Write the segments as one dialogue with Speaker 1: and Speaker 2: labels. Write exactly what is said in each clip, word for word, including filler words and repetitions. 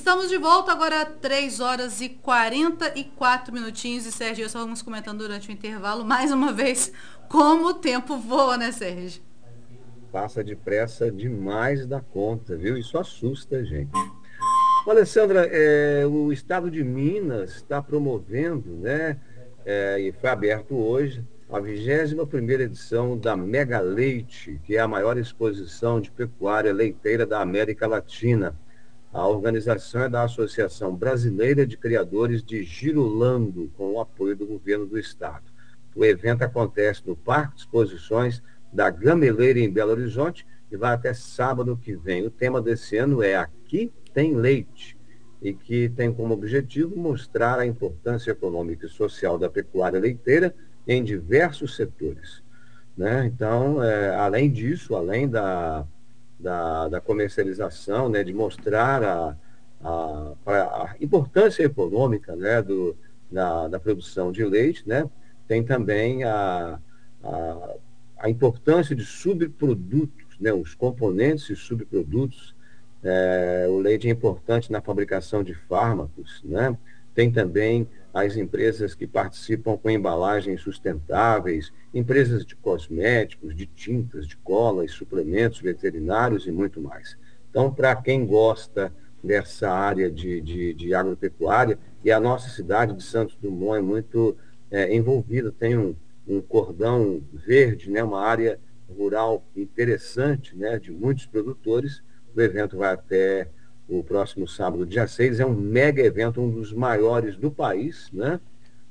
Speaker 1: Estamos de volta agora, três horas e quarenta e quatro minutinhos. E Sérgio, eu só vamos comentando durante o intervalo, mais uma vez, como o tempo voa, né, Sérgio?
Speaker 2: Passa depressa demais da conta, viu? Isso assusta a gente. Ô, Alessandra, é, o Estado de Minas está promovendo, né? É, e foi aberto hoje a vigésima primeira edição da Mega Leite, que é a maior exposição de pecuária leiteira da América Latina. A organização é da Associação Brasileira de Criadores de Girolando, com o apoio do governo do estado. O evento acontece no Parque de Exposições da Gameleira, em Belo Horizonte, e vai até sábado que vem. O tema desse ano é Aqui tem Leite, e que tem como objetivo mostrar a importância econômica e social da pecuária leiteira em diversos setores, né? Então, é, além disso, além da, da, da comercialização, né, de mostrar a, a, a importância econômica, né, do, da, da produção de leite, né, tem também a, a, a importância de subprodutos, né, os componentes e subprodutos. É, o leite é importante na fabricação de fármacos, né? Tem também as empresas que participam com embalagens sustentáveis, empresas de cosméticos, de tintas, de colas, suplementos veterinários e muito mais. Então, para quem gosta dessa área de, de, de agropecuária, e a nossa cidade de Santos Dumont é muito é, envolvida, tem um, um cordão verde, né, uma área rural interessante, né, de muitos produtores. O evento vai até o próximo sábado, dia seis. É um mega evento, um dos maiores do país, né?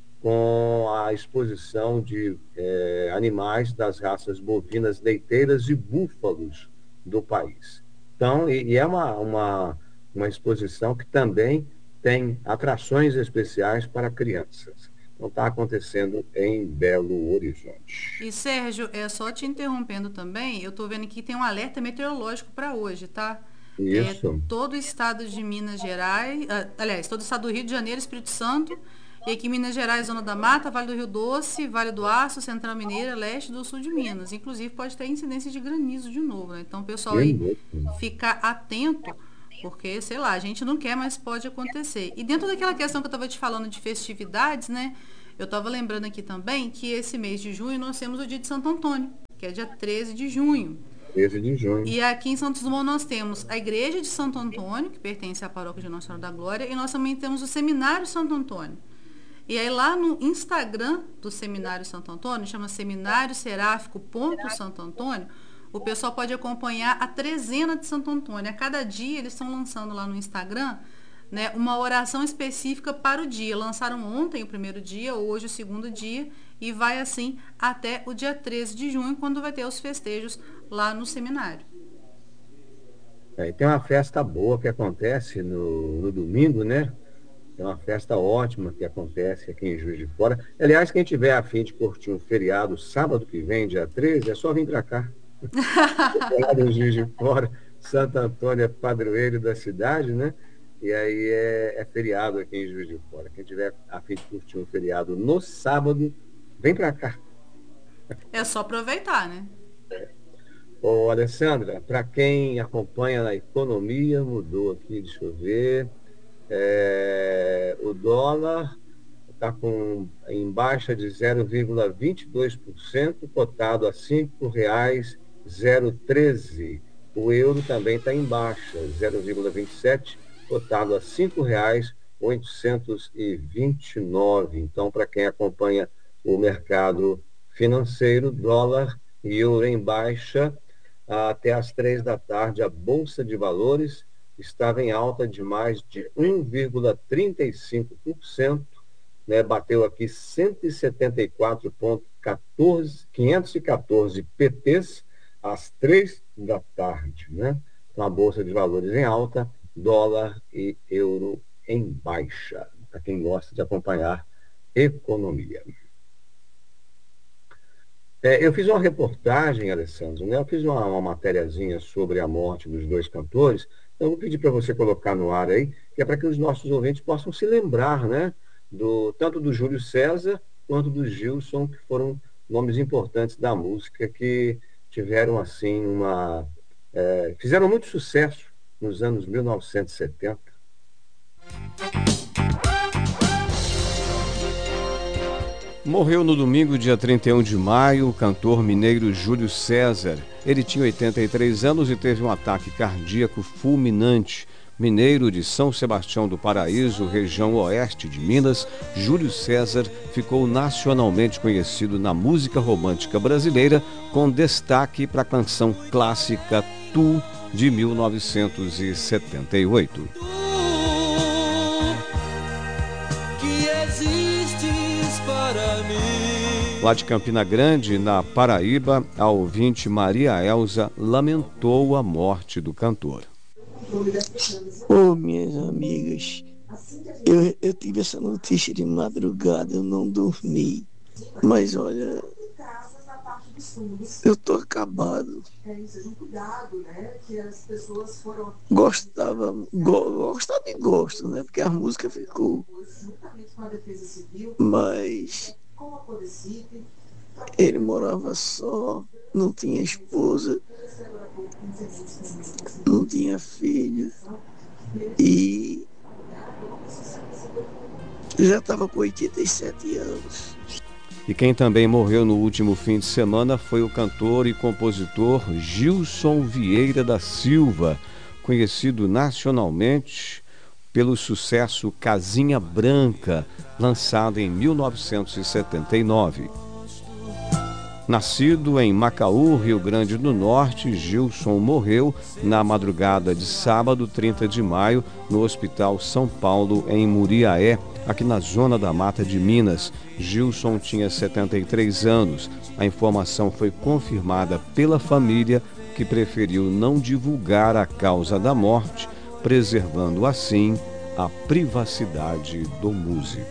Speaker 2: Com a exposição de eh, animais das raças bovinas leiteiras e búfalos do país. Então, e, e é uma, uma, uma exposição que também tem atrações especiais para crianças. Então, está acontecendo em Belo Horizonte.
Speaker 1: E Sérgio, é só te interrompendo também, eu tô vendo que tem um alerta meteorológico para hoje, tá? É,
Speaker 2: Isso,
Speaker 1: todo o estado de Minas Gerais, ah, aliás, todo o estado do Rio de Janeiro, Espírito Santo, e aqui Minas Gerais, Zona da Mata, Vale do Rio Doce, Vale do Aço, Central Mineira, Leste do Sul de Minas. Inclusive pode ter incidência de granizo de novo, né? Então o pessoal
Speaker 2: e
Speaker 1: aí
Speaker 2: muito.
Speaker 1: ficar atento, porque, sei lá, a gente não quer, mas pode acontecer. E dentro daquela questão que eu estava te falando de festividades, né? Eu estava lembrando aqui também que esse mês de junho nós temos o dia de Santo Antônio, que é dia treze de junho.
Speaker 2: treze de junho.
Speaker 1: E aqui em Santos Dumont nós temos a Igreja de Santo Antônio, que pertence à Paróquia de Nossa Senhora da Glória, e nós também temos o Seminário Santo Antônio. E aí lá no Instagram do Seminário Santo Antônio, chama Seminário Seráfico ponto Santo Antônio, o pessoal pode acompanhar a trezena de Santo Antônio. A cada dia eles estão lançando lá no Instagram, né, uma oração específica para o dia. Lançaram ontem o primeiro dia, hoje o segundo dia, e vai assim até o dia treze de junho, quando vai ter os festejos lá no seminário.
Speaker 2: É, e tem uma festa boa que acontece no, no domingo, né? É uma festa ótima que acontece aqui em Juiz de Fora. Aliás, quem tiver a fim de curtir um feriado sábado que vem, dia treze, é só vir para cá. Feriado em Juiz de Fora, Santo Antônio é padroeiro da cidade, né? E aí é, é feriado aqui em Juiz de Fora. Quem tiver a fim de curtir um feriado no sábado, vem para cá.
Speaker 1: É só aproveitar, né?
Speaker 2: Ô, Alessandra, para quem acompanha na economia, mudou aqui, deixa eu ver. É, o dólar está com em baixa de zero vírgula vinte e dois por cento, cotado a cinco reais e zero treze. O euro também está em baixa, zero vírgula vinte e sete, cotado a cinco reais oitocentos e vinte e nove. Então, para quem acompanha o mercado financeiro, dólar e euro em baixa, até às três da tarde, a Bolsa de Valores estava em alta de mais de um vírgula trinta e cinco por cento, né? Bateu aqui cento e setenta e quatro vírgula quinhentos e quatorze P Ts às três da tarde, né? Então, a Bolsa de Valores em alta, dólar e euro em baixa, para quem gosta de acompanhar economia. É, eu fiz uma reportagem, Alessandro, né? Eu fiz uma, uma matériazinha sobre a morte dos dois cantores. Então, eu vou pedir para você colocar no ar aí, que é para que os nossos ouvintes possam se lembrar, né? Do, tanto do Júlio César quanto do Gilson, que foram nomes importantes da música, que tiveram, assim, uma... É, fizeram muito sucesso nos anos mil novecentos e setenta. Morreu no domingo, dia trinta e um de maio, o cantor mineiro Júlio César. Ele tinha oitenta e três anos e teve um ataque cardíaco fulminante. Mineiro de São Sebastião do Paraíso, região oeste de Minas, Júlio César ficou nacionalmente conhecido na música romântica brasileira, com destaque para a canção clássica Tu, de mil novecentos e setenta e oito. Lá de Campina Grande, na Paraíba, a ouvinte Maria Elza lamentou a morte do cantor.
Speaker 3: Ô, oh, minhas amigas, eu, eu tive essa notícia de madrugada, eu não dormi, mas olha, eu tô acabado. Gostava, go, gostava e gosto, né? Porque a música ficou. Mas ele morava só, não tinha esposa, não tinha filho e já estava com oitenta e sete anos.
Speaker 2: E quem também morreu no último fim de semana foi o cantor e compositor Gilson Vieira da Silva, conhecido nacionalmente pelo sucesso Casinha Branca, lançado em mil novecentos e setenta e nove. Nascido em Macaú, Rio Grande do Norte, Gilson morreu na madrugada de sábado, trinta de maio, no Hospital São Paulo, em Muriaé, aqui na zona da Mata de Minas. Gilson tinha setenta e três anos. A informação foi confirmada pela família, que preferiu não divulgar a causa da morte, preservando assim a privacidade do músico.